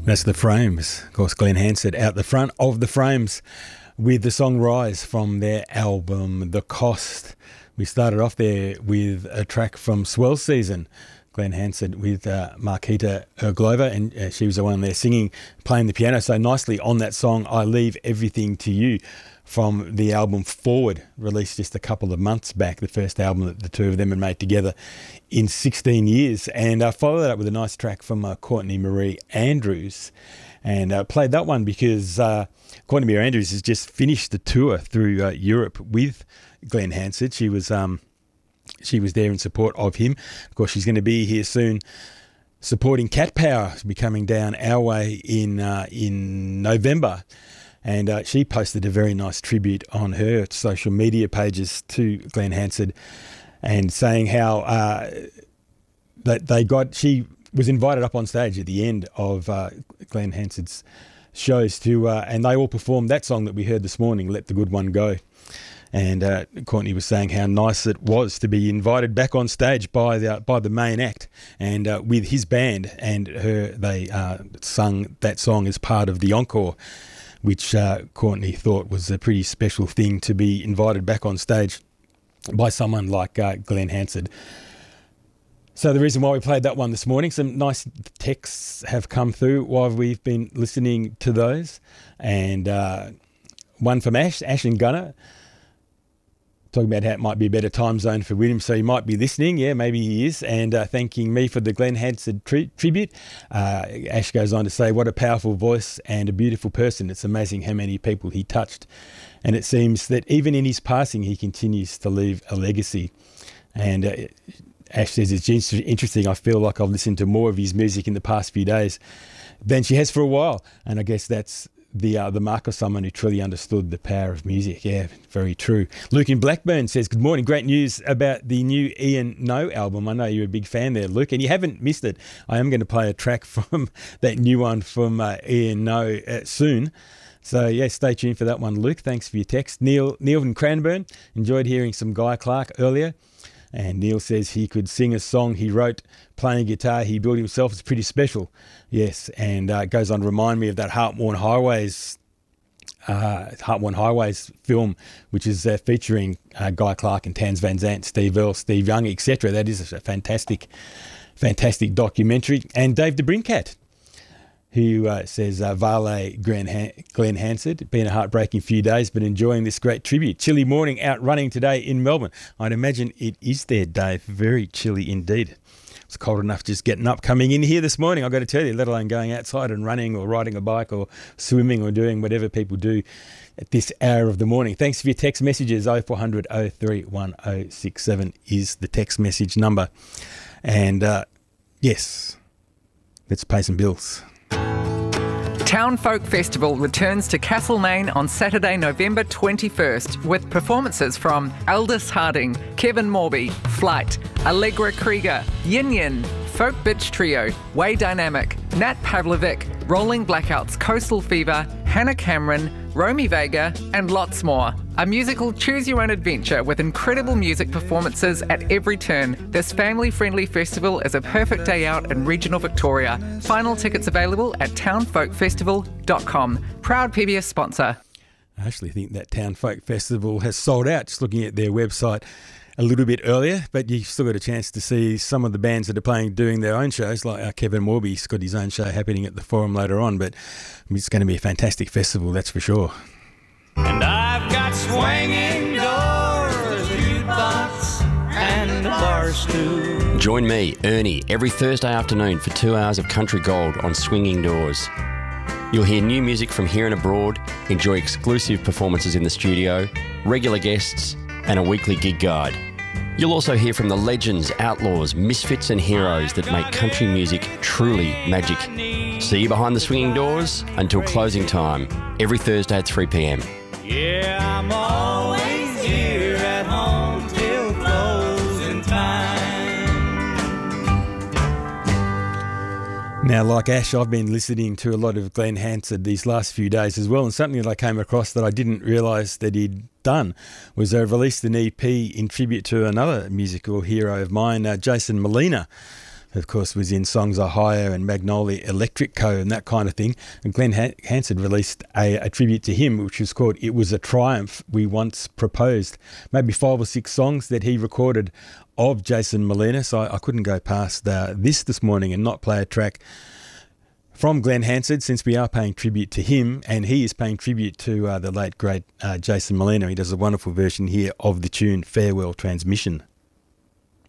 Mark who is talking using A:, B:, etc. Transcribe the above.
A: That's The Frames. Of course, Glenn Hansard out the front of The Frames with the song Rise from their album The Cost. We started off there with a track from Swell Season, Glenn Hansard with Marketa Erglova, and she was the one there singing, playing the piano so nicely on that song, I Leave Everything to You, from the album Forward, released just a couple of months back, the first album that the two of them had made together in 16 years. And follow that up with a nice track from Courtney Marie Andrews. And played that one because Courtney Marie Andrews has just finished the tour through Europe with Glenn Hansard. She was there in support of him. Of course, she's going to be here soon supporting Cat Power, be coming down our way in November. And she posted a very nice tribute on her social media pages to Glenn Hansard, and saying how she was invited up on stage at the end of Glenn Hansard's shows and they all performed that song that we heard this morning, Let the Good One Go. And Courtney was saying how nice it was to be invited back on stage by the main act and with his band and her. They sung that song as part of the encore, which Courtney thought was a pretty special thing to be invited back on stage by someone like Glenn Hansard. So the reason why we played that one this morning, some nice texts have come through while we've been listening to those. And one from Ash and Gunner, talking about how it might be a better time zone for William, so he might be listening. Yeah, maybe he is. And thanking me for the Glenn Hansard tribute. Ash goes on to say, what a powerful voice and a beautiful person. It's amazing how many people he touched. And it seems that even in his passing, he continues to leave a legacy. And Ash says, it's interesting. I feel like I've listened to more of his music in the past few days than she has for a while. And I guess that's the mark of someone who truly understood the power of music. Yeah, very true. Luke in Blackburn says, good morning, great news about the new Ian No album. I know you're a big fan there, Luke, and you haven't missed it. I am going to play a track from that new one from Ian No soon. So yeah, stay tuned for that one, Luke. Thanks for your text. Neil in Cranbourne, enjoyed hearing some Guy Clark earlier. And Neil says he could sing a song he wrote playing guitar he built himself. It's pretty special. Yes, and goes on to remind me of that Heart-Worn Highways film, which is featuring Guy Clark and Tans Van Zandt, Steve Earle, Steve Young, etc. That is a fantastic documentary. And Dave de Brincat, who says, Vale Glenn Hansard, been a heartbreaking few days, but enjoying this great tribute. Chilly morning out running today in Melbourne. I'd imagine it is there, Dave. Very chilly indeed. It's cold enough just getting up, coming in here this morning, I've got to tell you, let alone going outside and running or riding a bike or swimming or doing whatever people do at this hour of the morning. Thanks for your text messages. 0400 03 1067 is the text message number. And yes, let's pay some bills.
B: Town Folk Festival returns to Castlemaine on Saturday, November 21st with performances from Aldous Harding, Kevin Morby, Flight, Allegra Krieger, Yin Yin, Folk Bitch Trio, Way Dynamic, Nat Pavlovic, Rolling Blackouts, Coastal Fever, Hannah Cameron, Romy Vega, and lots more. A musical choose-your-own-adventure with incredible music performances at every turn. This family-friendly festival is a perfect day out in regional Victoria. Final tickets available at townfolkfestival.com. Proud PBS sponsor.
A: I actually think that Town Folk Festival has sold out, just looking at their website a little bit earlier, but you've still got a chance to see some of the bands that are playing, doing their own shows, like Kevin Morby's got his own show happening at the Forum later on, but it's going to be a fantastic festival, that's for sure.
C: And I've got swinging doors, a jukebox, and a bar stool.
D: Join me, Ernie, every Thursday afternoon for 2 hours of country gold on Swinging Doors. You'll hear new music from here and abroad, enjoy exclusive performances in the studio, regular guests, and a weekly gig guide. You'll also hear from the legends, outlaws, misfits and heroes that make country music truly magic. See you behind the swinging doors until closing time, every Thursday at 3 p.m.
C: Yeah, I'm always here at home till closing time.
A: Now, like Ash, I've been listening to a lot of Glenn Hansard these last few days as well, and something that I came across that I didn't realise that he'd done was released an EP in tribute to another musical hero of mine, Jason Molina, of course, was in Songs Are Higher and Magnolia Electric Co. and that kind of thing. And Glenn Hansard released a tribute to him, which was called It Was a Triumph We Once Proposed. Maybe 5 or 6 songs that he recorded of Jason Molina. So I couldn't go past this morning and not play a track from Glenn Hansard, since we are paying tribute to him, and he is paying tribute to the late, great Jason Molina. He does a wonderful version here of the tune Farewell Transmission.